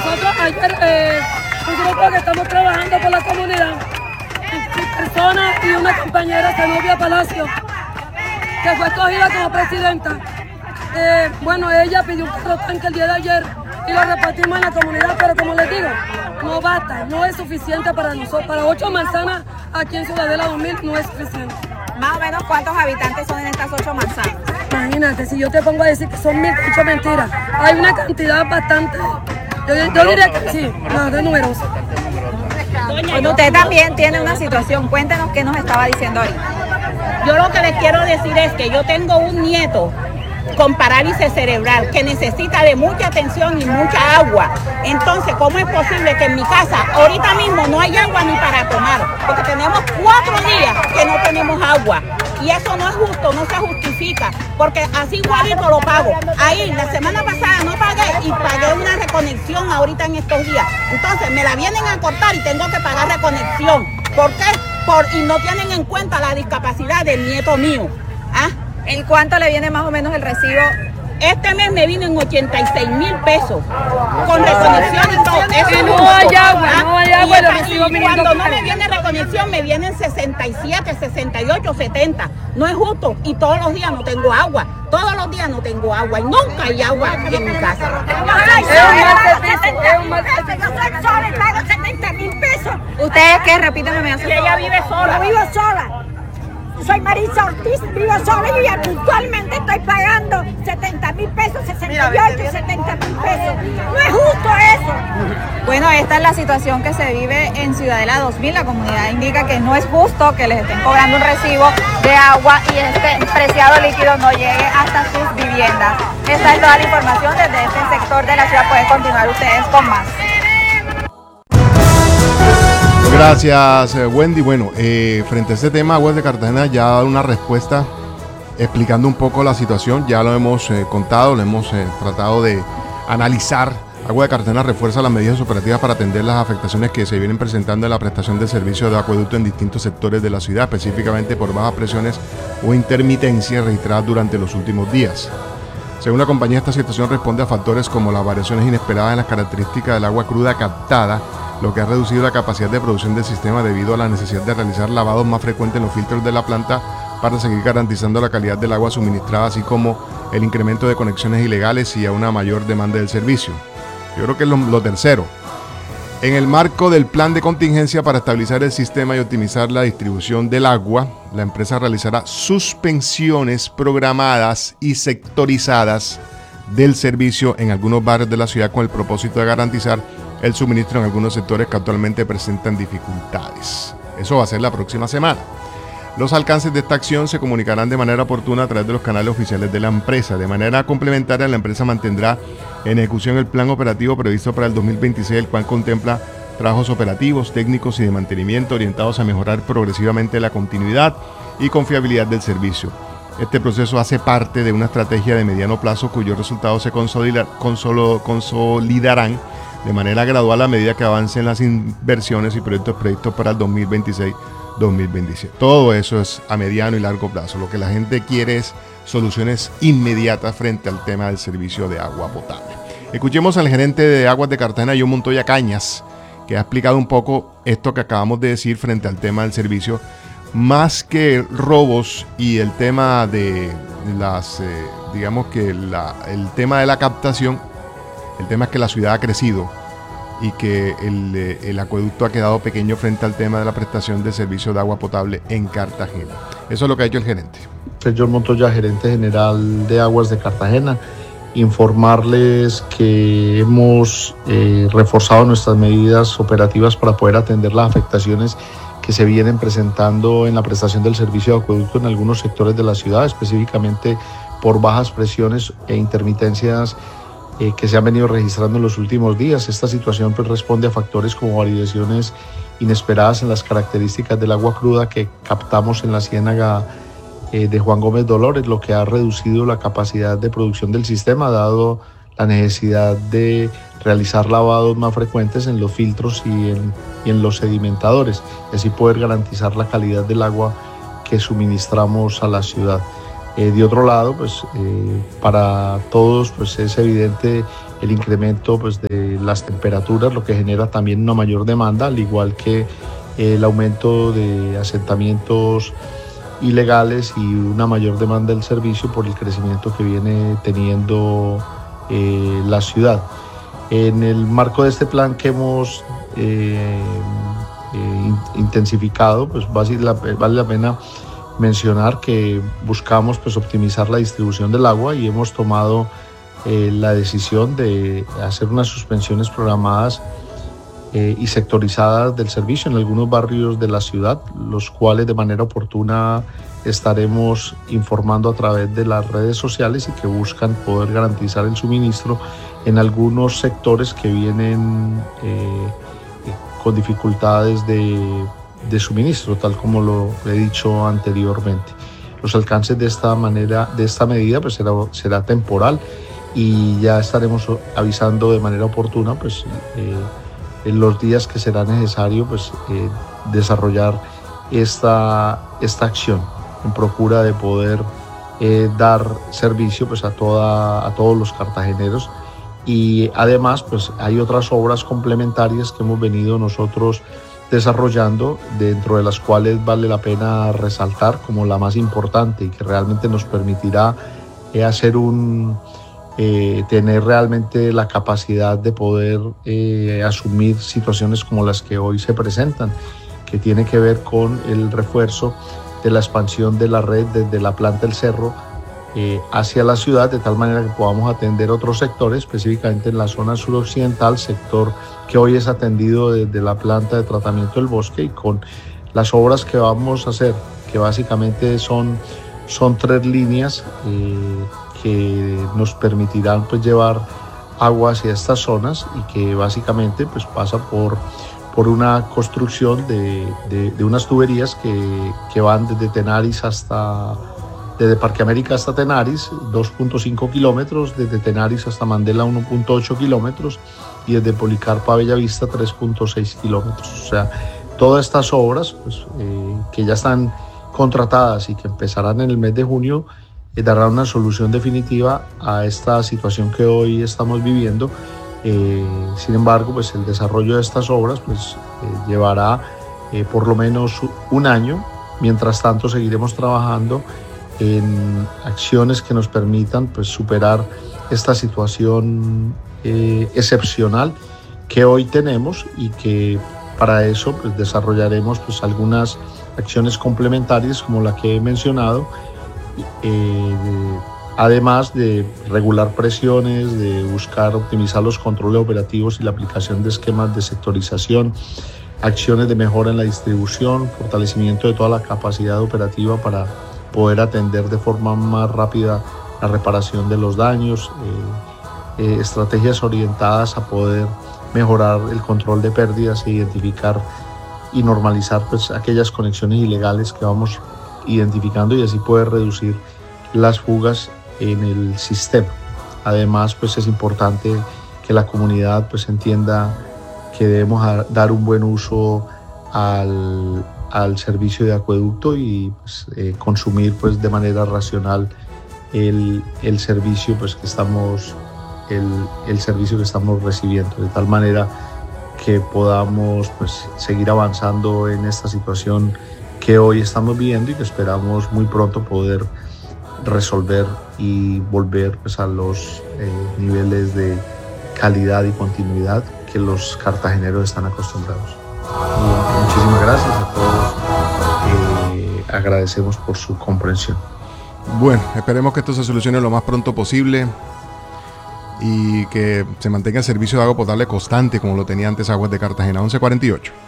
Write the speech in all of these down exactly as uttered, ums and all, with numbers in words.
nosotros ayer, eh, un grupo que estamos trabajando con la comunidad, mi persona y una compañera, Zenobia Palacio, que fue escogida como presidenta. Eh, bueno, ella pidió un carro tanque el día de ayer y lo repartimos en la comunidad, pero como les digo, no basta, no es suficiente para nosotros. Para ocho manzanas aquí en Ciudadela dos mil no es suficiente. Más o menos, ¿cuántos habitantes son en estas ocho manzanas? Imagínate, si yo te pongo a decir que son mil, ocho mentiras. Hay una cantidad bastante, yo, yo diría que sí, bastante numerosa. Bueno, usted también tiene una situación, cuéntenos qué nos estaba diciendo ahorita. Yo lo que les quiero decir es que yo tengo un nieto con parálisis cerebral que necesita de mucha atención y mucha agua. Entonces, ¿cómo es posible que en mi casa ahorita mismo no hay agua ni para tomar? Porque tenemos cuatro días que no tenemos agua. Y eso no es justo, no se justifica, porque así igualito lo pago. Ahí, la semana pasada no pagué y pagué una reconexión ahorita en estos días. Entonces, me la vienen a cortar y tengo que pagar reconexión. ¿Por qué? Por, y no tienen en cuenta la discapacidad del nieto mío. ¿Ah? ¿En cuánto le viene más o menos el recibo? Este mes me vino en ochenta y seis mil pesos, con reconexión y todo. Eso Y es no justo, hay agua, ¿ah? no hay agua, Y, y los esta- recibos y viniendo cuando no caros. me viene reconexión me vienen sesenta y siete, sesenta y ocho, setenta. No es justo. Y todos los días no tengo agua. Todos los días no tengo agua. Y nunca hay agua aquí en mi casa. ¿Ustedes qué? Repíteme, me hace Y ella vive sola. Yo vivo sola. Soy Marisa Ortiz, vivo sola y actualmente estoy pagando setenta mil pesos, sesenta y ocho, setenta mil pesos. No es justo eso. Bueno, esta es la situación que se vive en Ciudadela dos mil. La comunidad indica que no es justo que les estén cobrando un recibo de agua y este preciado líquido no llegue hasta sus viviendas. Esta es toda la información desde este sector de la ciudad. Pueden continuar ustedes con más. Gracias, eh, Wendy. Bueno, eh, frente a este tema, Aguas de Cartagena ya ha dado una respuesta explicando un poco la situación. Ya lo hemos eh, contado, lo hemos eh, tratado de analizar. Aguas de Cartagena refuerza las medidas operativas para atender las afectaciones que se vienen presentando en la prestación de servicios de acueducto en distintos sectores de la ciudad, específicamente por bajas presiones o intermitencias registradas durante los últimos días. Según la compañía, esta situación responde a factores como las variaciones inesperadas en las características del agua cruda captada, lo que ha reducido la capacidad de producción del sistema debido a la necesidad de realizar lavados más frecuentes en los filtros de la planta para seguir garantizando la calidad del agua suministrada, así como el incremento de conexiones ilegales y a una mayor demanda del servicio. Yo creo que es lo, lo tercero. En el marco del plan de contingencia para estabilizar el sistema y optimizar la distribución del agua, la empresa realizará suspensiones programadas y sectorizadas del servicio en algunos barrios de la ciudad con el propósito de garantizar el suministro en algunos sectores que actualmente presentan dificultades. Eso va a ser la próxima semana. Los alcances de esta acción se comunicarán de manera oportuna a través de los canales oficiales de la empresa. De manera complementaria, la empresa mantendrá en ejecución el plan operativo previsto para el dos mil veintiséis, el cual contempla trabajos operativos, técnicos y de mantenimiento orientados a mejorar progresivamente la continuidad y confiabilidad del servicio. Este proceso hace parte de una estrategia de mediano plazo cuyos resultados se consolidar, consolo, consolidarán de manera gradual a medida que avancen las inversiones y proyectos previstos para el dos mil veintiséis dos mil veintisiete. Todo eso es a mediano y largo plazo. Lo que la gente quiere es soluciones inmediatas frente al tema del servicio de agua potable. Escuchemos al gerente de Aguas de Cartagena, John Montoya Cañas, que ha explicado un poco esto que acabamos de decir frente al tema del servicio. Más que robos y el tema de las, eh, digamos que la, el tema de la captación, el tema es que la ciudad ha crecido y que el, el acueducto ha quedado pequeño frente al tema de la prestación de servicio de agua potable en Cartagena. Eso es lo que ha hecho el gerente. Señor Montoya, gerente general de Aguas de Cartagena. Informarles que hemos eh, reforzado nuestras medidas operativas para poder atender las afectaciones que se vienen presentando en la prestación del servicio de acueducto en algunos sectores de la ciudad, específicamente por bajas presiones e intermitencias Eh, que se han venido registrando en los últimos días. Esta situación pues, responde a factores como variaciones inesperadas en las características del agua cruda que captamos en la ciénaga eh, de Juan Gómez Dolores, lo que ha reducido la capacidad de producción del sistema, dado la necesidad de realizar lavados más frecuentes en los filtros y en, y en los sedimentadores, y así poder garantizar la calidad del agua que suministramos a la ciudad. Eh, de otro lado, pues eh, para todos pues es evidente el incremento pues, de las temperaturas, lo que genera también una mayor demanda, al igual que eh, el aumento de asentamientos ilegales y una mayor demanda del servicio por el crecimiento que viene teniendo eh, la ciudad. En el marco de este plan que hemos eh, eh, intensificado, pues vale la, vale la pena mencionar que buscamos pues optimizar la distribución del agua y hemos tomado eh, la decisión de hacer unas suspensiones programadas eh, y sectorizadas del servicio en algunos barrios de la ciudad, los cuales de manera oportuna estaremos informando a través de las redes sociales y que buscan poder garantizar el suministro en algunos sectores que vienen eh, con dificultades de de suministro, tal como lo he dicho anteriormente. Los alcances de esta manera, de esta medida, pues será, será temporal y ya estaremos avisando de manera oportuna, pues eh, en los días que será necesario, pues eh, desarrollar esta, esta acción en procura de poder eh, dar servicio, pues a toda, a todos los cartageneros. Y además, pues hay otras obras complementarias que hemos venido nosotros desarrollando, dentro de las cuales vale la pena resaltar como la más importante y que realmente nos permitirá eh, hacer un, eh, tener realmente la capacidad de poder eh, asumir situaciones como las que hoy se presentan, que tiene que ver con el refuerzo de la expansión de la red desde la planta del cerro eh, hacia la ciudad, de tal manera que podamos atender otros sectores, específicamente en la zona suroccidental, sector que hoy es atendido desde la planta de tratamiento del bosque, y con las obras que vamos a hacer, que básicamente son, son tres líneas eh, que nos permitirán pues llevar agua hacia estas zonas y que básicamente pues pasa por, por una construcción de, de, de unas tuberías que, que van desde Tenaris hasta desde Parque América hasta Tenaris, dos punto cinco kilómetros, desde Tenaris hasta Mandela, uno punto ocho kilómetros, y desde Policarpo a Bellavista, tres punto seis kilómetros. O sea, todas estas obras pues, eh, que ya están contratadas y que empezarán en el mes de junio, eh, darán una solución definitiva a esta situación que hoy estamos viviendo. Eh, sin embargo, pues el desarrollo de estas obras pues, eh, llevará eh, por lo menos un año. Mientras tanto, seguiremos trabajando en acciones que nos permitan pues, superar esta situación eh, excepcional que hoy tenemos, y que para eso pues, desarrollaremos pues, algunas acciones complementarias como la que he mencionado, eh, además de regular presiones, de buscar optimizar los controles operativos y la aplicación de esquemas de sectorización, acciones de mejora en la distribución, fortalecimiento de toda la capacidad operativa para poder atender de forma más rápida la reparación de los daños, eh, eh, estrategias orientadas a poder mejorar el control de pérdidas e identificar y normalizar pues, aquellas conexiones ilegales que vamos identificando, y así poder reducir las fugas en el sistema. Además, pues es importante que la comunidad pues entienda que debemos dar un buen uso al al servicio de acueducto y pues, eh, consumir pues, de manera racional el, el servicio pues, que estamos el, el servicio que estamos recibiendo, de tal manera que podamos pues, seguir avanzando en esta situación que hoy estamos viviendo y que esperamos muy pronto poder resolver y volver pues, a los eh, niveles de calidad y continuidad que los cartageneros están acostumbrados. Y muchísimas gracias a todos, eh, agradecemos por su comprensión. Bueno, esperemos que esto se solucione lo más pronto posible y que se mantenga el servicio de agua potable constante como lo tenía antes Aguas de Cartagena. Once cuarenta y ocho.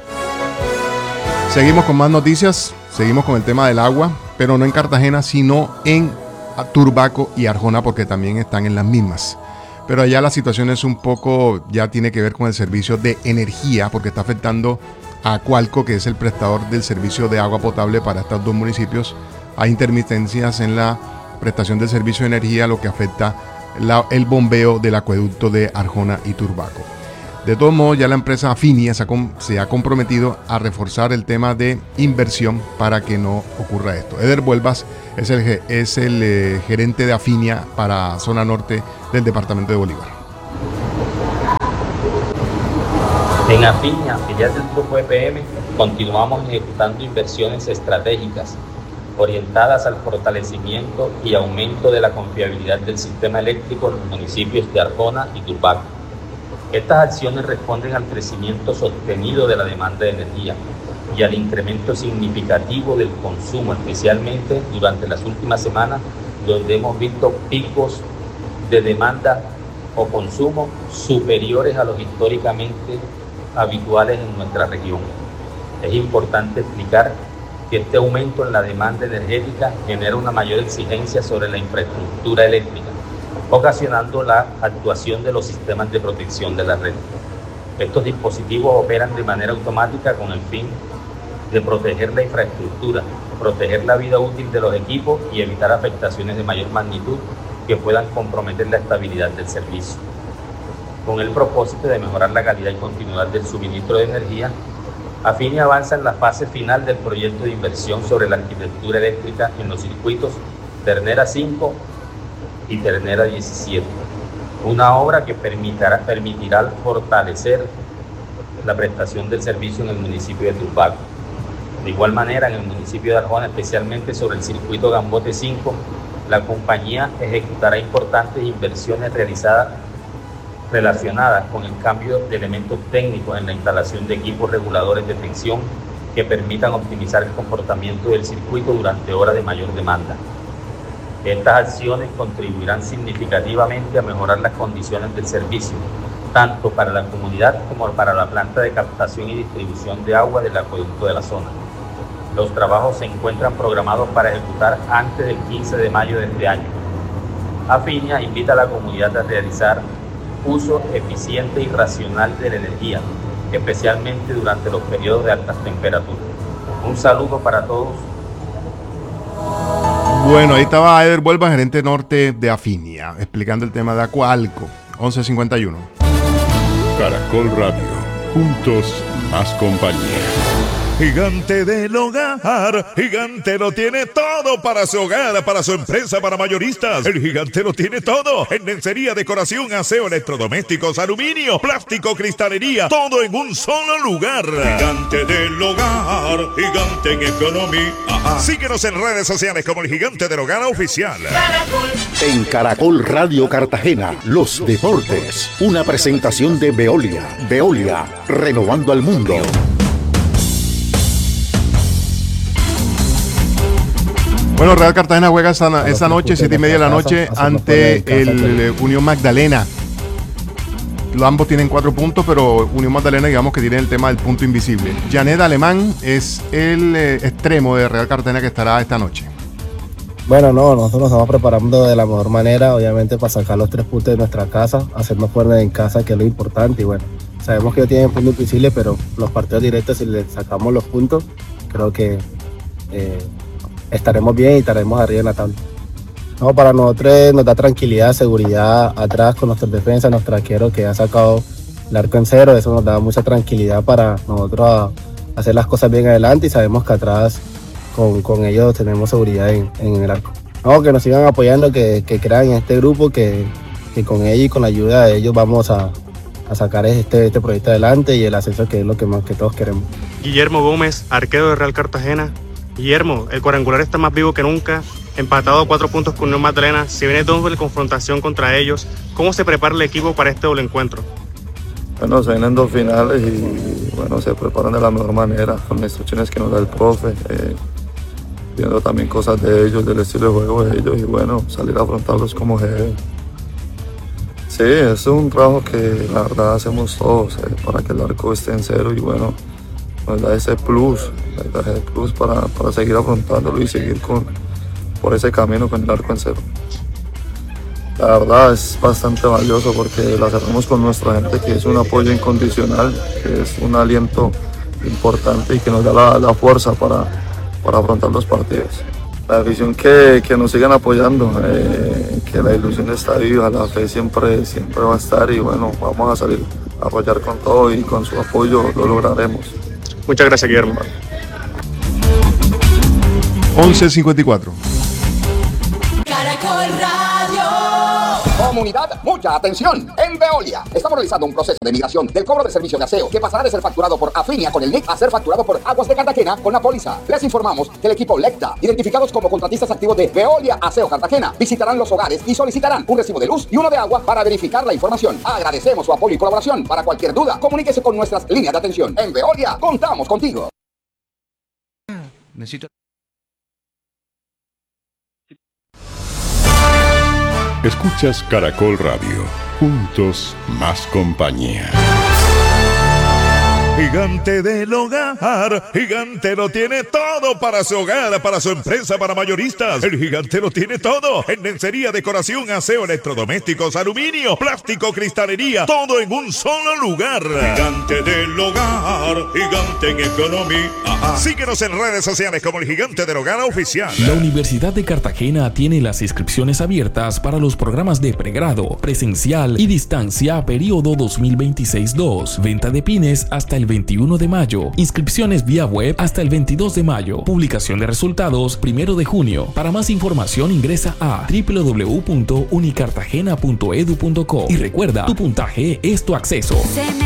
Seguimos con más noticias, seguimos con el tema del agua, pero no en Cartagena, sino en Turbaco y Arjona, porque también están en las mismas. Pero allá la situación es un poco, ya tiene que ver con el servicio de energía, porque está afectando a Coalco, que es el prestador del servicio de agua potable para estos dos municipios. Hay intermitencias en la prestación del servicio de energía, lo que afecta la, el bombeo del acueducto de Arjona y Turbaco. De todos modos, ya la empresa Afinia se ha, se ha comprometido a reforzar el tema de inversión para que no ocurra esto. Eder Vuelvas es el, es el eh, gerente de Afinia para zona norte del departamento de Bolívar. En Afinia, filial del Grupo E P M, continuamos ejecutando inversiones estratégicas orientadas al fortalecimiento y aumento de la confiabilidad del sistema eléctrico en los municipios de Arjona y Turbaco. Estas acciones responden al crecimiento sostenido de la demanda de energía y al incremento significativo del consumo, especialmente durante las últimas semanas, donde hemos visto picos de demanda o consumo superiores a los históricamente habituales en nuestra región. Es importante explicar que este aumento en la demanda energética genera una mayor exigencia sobre la infraestructura eléctrica, ocasionando la actuación de los sistemas de protección de la red. Estos dispositivos operan de manera automática con el fin de proteger la infraestructura, proteger la vida útil de los equipos y evitar afectaciones de mayor magnitud que puedan comprometer la estabilidad del servicio. Con el propósito de mejorar la calidad y continuidad del suministro de energía, Afinia avanza en la fase final del proyecto de inversión sobre la arquitectura eléctrica en los circuitos Ternera cinco y Ternera diecisiete, una obra que permitirá, permitirá fortalecer la prestación del servicio en el municipio de Turbaco. De igual manera, en el municipio de Arjona, especialmente sobre el circuito Gambote cinco, la compañía ejecutará importantes inversiones realizadas relacionadas con el cambio de elementos técnicos en la instalación de equipos reguladores de tensión que permitan optimizar el comportamiento del circuito durante horas de mayor demanda. Estas acciones contribuirán significativamente a mejorar las condiciones del servicio, tanto para la comunidad como para la planta de captación y distribución de agua del acueducto de la zona. Los trabajos se encuentran programados para ejecutar antes del quince de mayo de este año. Afinia invita a la comunidad a realizar uso eficiente y racional de la energía, especialmente durante los periodos de altas temperaturas. Un saludo para todos. Bueno, ahí estaba Eder Vuelva, gerente norte de Afinia, explicando el tema de Acualco. once cincuenta y uno. Caracol Radio, juntos más compañía. Gigante del Hogar, Gigante lo tiene todo para su hogar, para su empresa, para mayoristas. El Gigante lo tiene todo en lencería, decoración, aseo, electrodomésticos, aluminio, plástico, cristalería, todo en un solo lugar. Gigante del Hogar, Gigante en economía. Ajá. Síguenos en redes sociales como el Gigante del Hogar Oficial. En Caracol Radio Cartagena, los deportes. Una presentación de Veolia. Veolia, renovando al mundo. Bueno, Real Cartagena juega esta, esta noche, siete y media de la noche, ante el Unión Magdalena. Ambos tienen cuatro puntos, pero Unión Magdalena, digamos que tiene el tema del punto invisible. Janet Alemán es el eh, extremo de Real Cartagena que estará esta noche. Bueno, no, nosotros nos estamos preparando de la mejor manera, obviamente, para sacar los tres puntos de nuestra casa, hacernos fuertes en casa, que es lo importante. Y bueno, sabemos que ellos tienen puntos invisibles, pero los partidos directos, si les sacamos los puntos, creo que eh, estaremos bien y estaremos arriba en la tabla. No, para nosotros nos da tranquilidad, seguridad atrás con nuestra defensa, nuestro arquero que ha sacado el arco en cero. Eso nos da mucha tranquilidad para nosotros a, a hacer las cosas bien adelante, y sabemos que atrás con, con ellos tenemos seguridad en, en el arco. No, que nos sigan apoyando, que, que crean en este grupo, que, que con ellos y con la ayuda de ellos vamos a, a sacar este, este proyecto adelante y el ascenso, que es lo que más que todos queremos. Guillermo Gómez, arquero de Real Cartagena. Guillermo, el cuadrangular está más vivo que nunca, empatado a cuatro puntos con Unión Magdalena. Si viene doble confrontación contra ellos, ¿cómo se prepara el equipo para este doble encuentro? Bueno, se vienen dos finales y bueno, se preparan de la mejor manera, con las instrucciones que nos da el profe, eh, viendo también cosas de ellos, del estilo de juego de ellos, y bueno, salir a afrontarlos como deben. Sí, es un trabajo que la verdad hacemos todos eh, para que el arco esté en cero, y bueno, nos da ese plus, nos da ese plus para, para seguir afrontándolo y seguir con, por ese camino con el arco en cero. La verdad es bastante valioso porque lo hacemos con nuestra gente, que es un apoyo incondicional, que es un aliento importante y que nos da la, la fuerza para, para afrontar los partidos. La afición que, que nos sigan apoyando, eh, que la ilusión está viva, la fe siempre, siempre va a estar, y bueno, vamos a salir a apoyar con todo, y con su apoyo lo lograremos. Muchas gracias, Guillermo. once cincuenta y cuatro. Caracol Radio. Comunidad, mucha atención. En Veolia estamos realizando un proceso de migración del cobro de servicio de aseo que pasará de ser facturado por Afinia con el N I C a ser facturado por Aguas de Cartagena con la póliza. Les informamos que el equipo Lecta, identificados como contratistas activos de Veolia Aseo Cartagena, visitarán los hogares y solicitarán un recibo de luz y uno de agua para verificar la información. Agradecemos su apoyo y colaboración. Para cualquier duda, comuníquese con nuestras líneas de atención. En Veolia, contamos contigo. Necesito... Escuchas Caracol Radio. Juntos, más compañía. Gigante del hogar, Gigante lo tiene todo para su hogar, para su empresa, para mayoristas. El Gigante lo tiene todo en lencería, decoración, aseo, electrodomésticos, aluminio, plástico, cristalería, todo en un solo lugar. Gigante del hogar, Gigante en economía. Ajá. Síguenos en redes sociales como el Gigante del Hogar Oficial. La Universidad de Cartagena tiene las inscripciones abiertas para los programas de pregrado, presencial y distancia periodo dos mil veintiséis dos. Venta de pines hasta el veintiuno de mayo. Inscripciones vía web hasta el veintidós de mayo. Publicación de resultados primero de junio. Para más información ingresa a doble u doble u doble u punto unicartagena punto edu punto co y recuerda, tu puntaje es tu acceso.